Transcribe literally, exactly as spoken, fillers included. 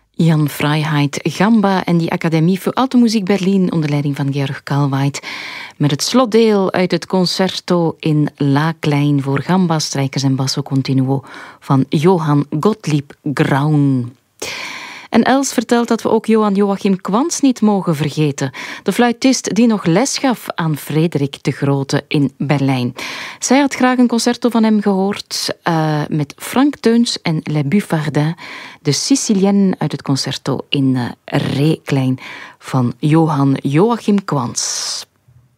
Jan Freiheit, Gamba en die Academie voor Alte Muziek Berlin onder leiding van Georg Kalweit. Met het slotdeel uit het concerto in La Klein voor gamba, strijkers en basso continuo van Johann Gottlieb Graun. En Els vertelt dat we ook Johann Joachim Quantz niet mogen vergeten. De fluitist die nog les gaf aan Frederik de Grote in Berlijn. Zij had graag een concerto van hem gehoord uh, met Frank Teuns en Les Buffardins, de Sicilienne uit het concerto in uh, Ré klein van Johann Joachim Quantz.